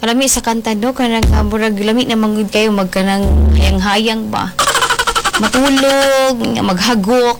Kalami sa kanta do kanang murag lami na manggod kayo magkanang hayang-hayang ba. Matulog, maghagok.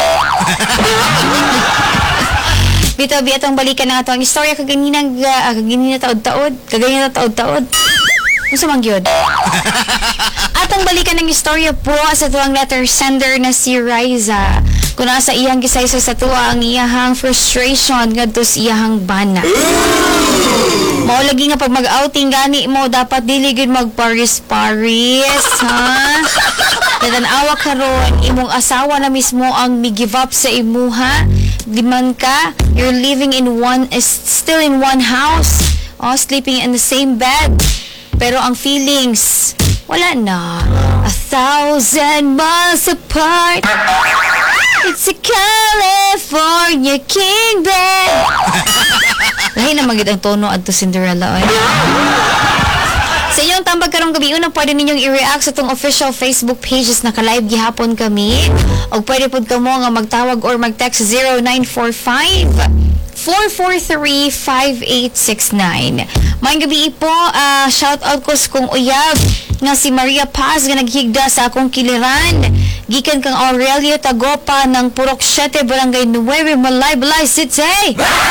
Bitaw atong balikan na ato ang istorya kaganina taod-taod, kaganina taod-taod. Unsa man gyud? Atong balikan ng istorya po sa tuwang letter sender na si Riza. Kung nasa iyang gisaysa sa tuwa ang iyahang frustration ngadto sa iyahang bana. Mao lagi nga pag mag-outing gani mo dapat dili gid magparis-paris, ha? Tanawa karon imong asawa na mismo ang mi-give up sa imuha. Di man ka, you're living in still in one house, sleeping in the same bed. Pero ang feelings, wala na. 1,000 miles apart. It's a California king bed. Lahi na magid ang tono adto Cinderella. Sa inyong tambag karong gabi unang pwede ninyong i-react sa itong official Facebook pages na ka-live gihapon kami. O pwede po ka mo nga magtawag or mag-text 0945-443-5869. Mayang gabi po, shout out ko sa kong uyab nga si Maria Paz nga naghigda sa akong kiliran. Gikan kang Aurelio Tagopa ng Purok 7, Barangay 9, Balay City.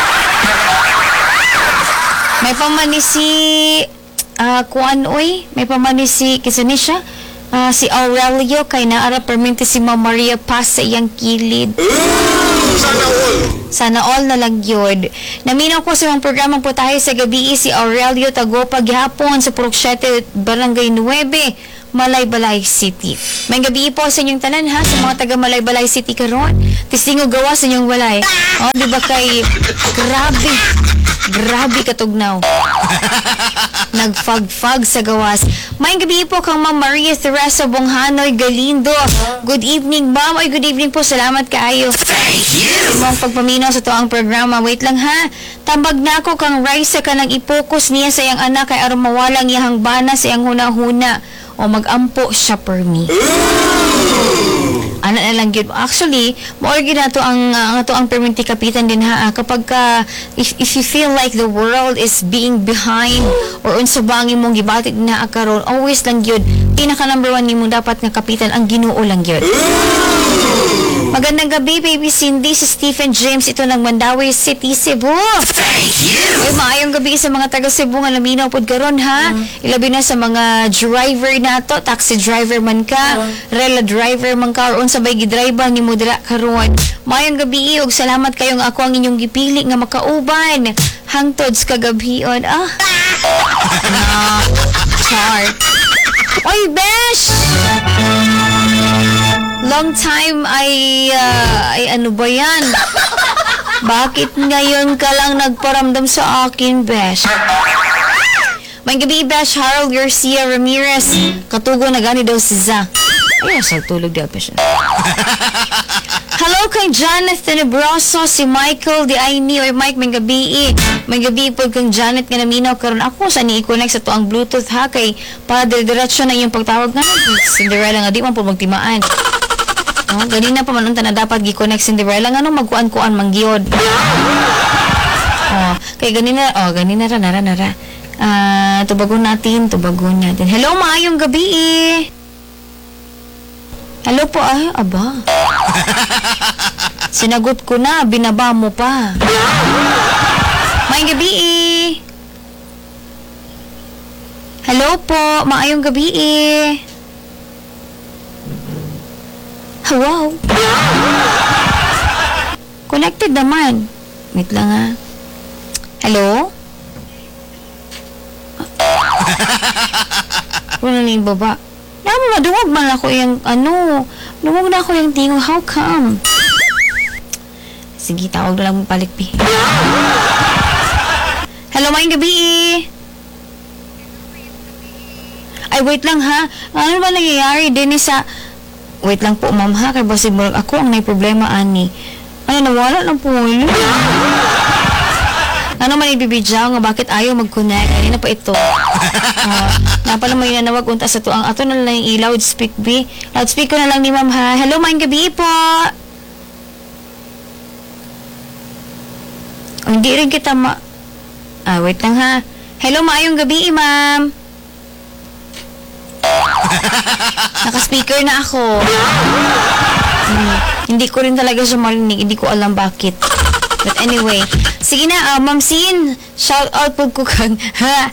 May pamani si may pamani si Kisanisha, si Aurelio kay naara permente si Ma'am Maria Paz sa iyang kilid. Sana all na lang yun. Naminaw ko sa mga programang putahe sa gabi si Aurelio Tagopa gihapon sa Purok 7, Barangay 9, Balay City. May gabi po sa inyong tanan ha, sa mga taga Balay City karon. Tisingo gawa sa inyong walay. Di ba kay grabe katugnaw. Nagfag-fag sa gawas. May gabi po kang Ma'am Maria Teresa Bonghanoy Galindo. Good evening, Ma'am. Ay, good evening po. Salamat kaayo. Thank you. Mong pagpaminaw sa toang programa. Wait lang ha. Tambag na ako kang Raisa ka nang ipokus niya sa iyang anak kay aron mawalang iyang bana sa iyang huna-huna. O mag-ampo siya per me. Ana na lang yun. Actually, maorgi na to ang perminti kapitan din ha. Kapag if you feel like the world is being behind or unsa bang imong gibatik na karon, always lang yun. Pinaka number 1 nimo dapat nga kapitan ang Ginoo lang yun. Magandang gabi, baby Cindy, si Stephen James ito ng Mandawi City, Cebu. Thank you. Uy, maayong gabi sa mga taga Cebu nga laminaw pod karon ha. Ilabi na sa mga driver nato, taxi driver man ka, rela driver man ka, or unsa bay gidriver nimo dira karon. Maayong gabi ug salamat kayo nga ako ang inyong gipili nga makauban hangtod sa kagabhion. Char. Oy, besh! Long time ay ano ba yan? Bakit ngayon ka lang nagparamdam sa akin, besh? May gabi, besh. Harold Garcia Ramirez. Katugo na gani daw si Za. Ay, sa tulog daw pa siya. Hello kay Janet Tenebroso, si Michael Di Aini, or Mike, may gabi. May gabi po kang Janet nga naminaw karon ako sa ni-connect sa to ang Bluetooth ha, kay para diretso na yung pagtawag nga Cinderella nga di man po magtimaan. Ganina pa man unta na dapat gi-connect Cinderella nga magkuan-kuan manggiyod. Kay ganina ra nara. Tubagon natin. Hello, maayong gabi. Hello po, aba. Sinagot ko na, binaba mo pa. Maayong gabi. Hello po, maayong gabi. Hello? Connected naman. Wait lang ha. Hello? Kung na yung baba. Madungog man ako yung dungog na ako yung tingog. How come? Sige, tawag na lang mong palikpi. Hello, maayong gabi. Ay, wait lang ha. Ano ba nangyayari din sa... Wait lang po, ma'am ha. Kaya basi ako ang may problema, ani. Nawala lang po. Ano man ibibidyaw nga bakit ayaw mag-connect? Ay na pa ito. Napala mo yung nanawag unta sa to. Ang ato na lang yung loudspeaker na lang ni ma'am ha. Hello, maayong gabi po. Hindi rin kita wait lang ha. Hello, maayong gabi, ma'am. Naka-speaker na ako. Hindi ko rin talaga siya marinig. Hindi ko alam bakit. But anyway, sige na, Ma'am Sin, shout out po ko kang, ha?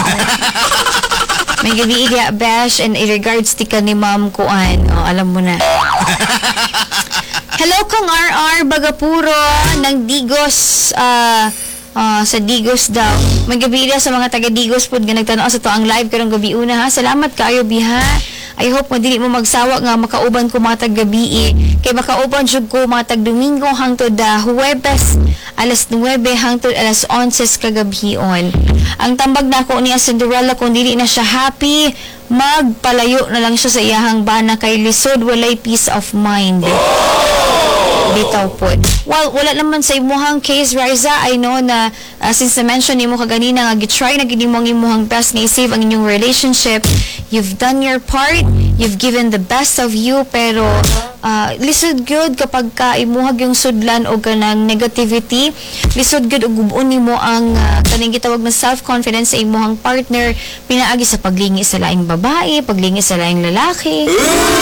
May gabi idea, Bash, and in regards tika ni Ma'am Kuan. Oh, alam mo na. Hello, Kang RR Bagapuro ng Digos, sa Digos daw. May gabi idea sa mga taga-Digos po nga nagtanaw sa to ang live karong gabi una, ha? Salamat kayo, Biha. I hope mo dili mo magsawa nga makauban ko matag gabi kay makauban jud ko matag Domingo hangtod Huwebes alas 9 hangtod alas 11 kagabion. Ang tambag nako niya Cinderella kung dili na siya happy, magpalayo na lang siya sa iyahang bana kay lisod walay peace of mind. Bitaw po. Well, wala naman sa imuhang case, Riza. I know na since na-mention ni mo kaganina nga gitry na gini mo ang imuhang best nga i-save ang inyong relationship. You've done your part. You've given the best of you. Pero lisod good kapag ka imuhag yung sudlan o ganang negativity. Lisod good o gubuon ni mo ang kaning gitawag na self-confidence sa imuhang partner. Pinaagi sa paglingi sa laing babae, paglingi sa laing lalaki.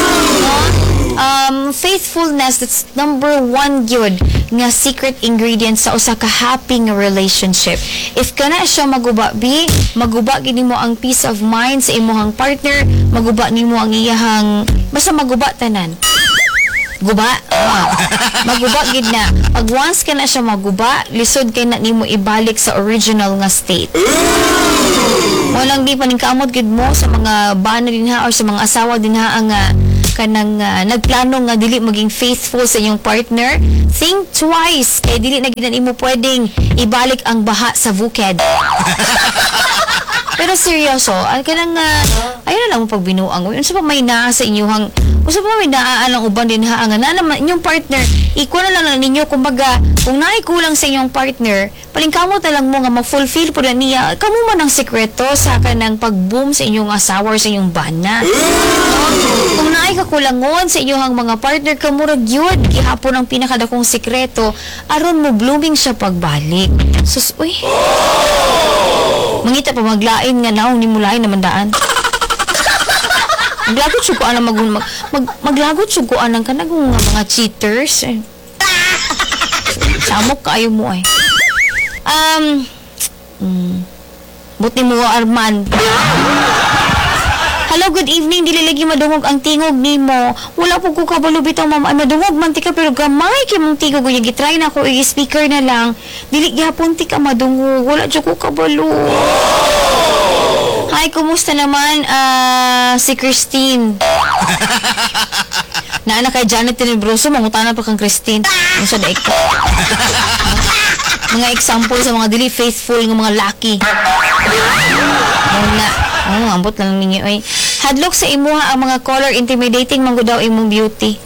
Faithfulness, that's number one yun nga secret ingredient sa usa ka happy nga relationship. If kana siya maguba gini mo ang peace of mind sa imuhang partner, maguba nimo ang iyahang basta maguba tanan. Guba? Maguba gid na. Pag once ka na siya maguba, lisod kay na nimo ibalik sa original nga state. Walang di paningkamot gid mo sa mga bana din ha or sa mga asawa din ha ang kanang nagplano nga dili maging faithful sa inyong partner. Think twice kay dili na gid imo pwedeng ibalik ang baha sa bukid. Pero seryoso, kanang ayun na lang mo pagbinuang. Unsa pa may naa sa inyong usa pa may naaan ang uban din ha ang na naman inyong partner. Iko na lang ninyo kumbaga kung naay kulang sa inyong partner, palingkamot na lang mo nga mag-fulfill po na niya. Kamo man ang sekreto sa kanang pag-boom sa inyong asawa or sa inyong bana. Kung naay kakulangon sa inyong mga partner, kamurag yun gihapon ang pinakadakong sekreto aron mo blooming siya pagbalik. Sus, uy. Mangita pa maglain nga naong ni mulain naman daan. Maglagot suguan ang maglagot suguan ang kanagong mga cheaters. Samok kayo mo ay. Buti mo Arman. Hello, good evening. Dili lagi madungog ang tingog nimo. Wala po ko kabalo bitaw ma'am. Ay madungog man tika pero gamay kay mong tingog unya gitry na ko i-speaker na lang. Dili gyapon tika madungog. Wala jud ko kabalo. Hi, kumusta naman si Christine? Naana kay Janet Tenebroso, mangutana pa kang Christine. Unsa daig ka? Mga example sa mga dili faithful nga mga lucky. Ambot lang ninyo ay. Hadlok sa imuha ang mga color intimidating manggo daw imong beauty.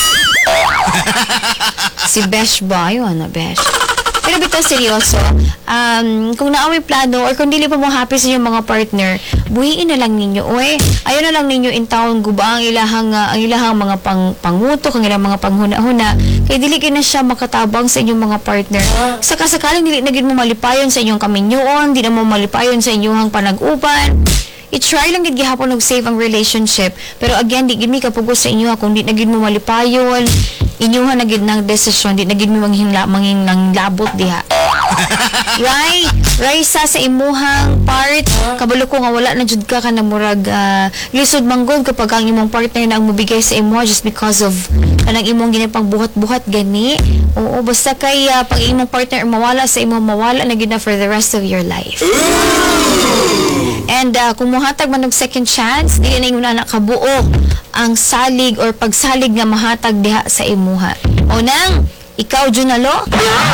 Si Besh ba? Ayun na Besh. Pero bitaw seryoso, kung naaway plano or kung dili pa mo happy sa inyong mga partner, buhiin na lang ninyo. Uy, ayaw na lang ninyo in taon guba ang ilahang mga pangutok, ang ilang mga panghuna-huna. Kaya dili ka na siya makatabang sa inyong mga partner. Sakaling dili na gid mo malipayon sa inyong kaminyoon, di na mo malipayon sa inyong panag-uban. I-try lang gid gihapon og save ang relationship. Pero again, di gid mi kapugos sa inyo kung di na gid mo malipayon. Inyuha na gid ng desisyon, di na gid mi manging labot diha. Right? Raisa sa imuhang part, kabalo ko nga wala na jud ka kanang murag lisod manggod kapag ang imong partner na ang mobigay sa imo just because of kanang imong ginapang buhat-buhat gani. Oo, basta kay pag imong partner mawala sa imo, mawala na gid na for the rest of your life. And kung muhatag man og second chance, dili na yung nakabuo ang salig or pagsalig nga mahatag diha sa imuha. O nang ikaw Junalo,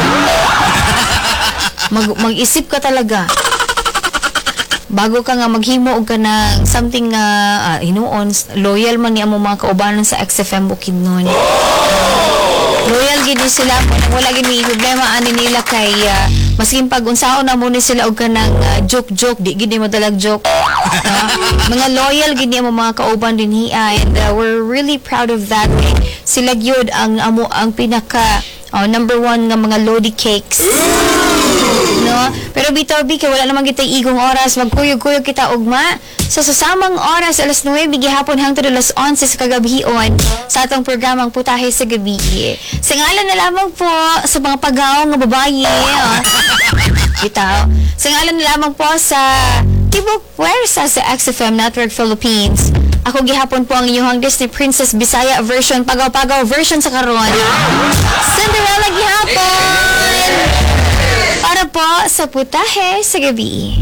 mag-isip ka talaga. Bago ka nga maghimo og kanang something nga hinuon, loyal man ni amo mga kaubanan sa XFM Bukidnon. Loyal gid sila kung wala gid ni problema ani nila kay maskin pag unsaon na mo ni sila og kanang joke di gid mo dalag joke. Mga loyal gid ni amo mga kauban din hiya and we're really proud of that. Sila gyud ang amo ang pinaka number one nga mga lodi cakes. No, no? Pero bitaw-bi, kay wala naman kita igong oras, magkuyog-kuyog kita ugma. So, sa samang oras, alas 9, gihapon hangtod alas 11 sa kagabion sa atong programang Putahe sa Gabi. Sa ngalan na lamang po sa mga pagaw nga babae. Bitaw. Sa ngalan na lamang po sa Tibok Puwersa sa XFM Network Philippines. Ako gihapon po ang inyong Disney Princess Bisaya version, pagaw-pagaw version sa karon. Cinderella gihapon! Para po sa Putahe sa Gabi.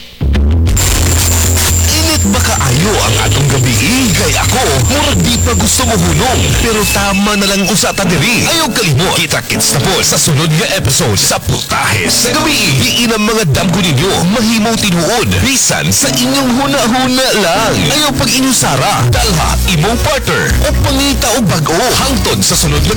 Init ba kaayo ang atong gabi? Kay ako, murag di pa gusto mo hulong. Pero tama na lang usa ta diri. Ayaw kalimot. Kita-kits na po sa sunod nga episode sa Putahe sa Gabi. Diin ang mga damgo ninyo mahimong tinuod. Bisan sa inyong huna-huna lang. Ayaw pag inusara. Dalha imong partner o pangita o bag-o. Hangtod sa sunod nga